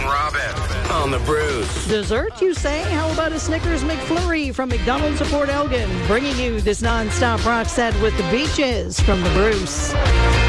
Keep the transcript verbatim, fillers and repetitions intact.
Robin on the Bruce. Dessert, you say? How about a Snickers McFlurry from McDonald's of Port Elgin? Bringing you this non-stop rock set with the Beaches from the Bruce.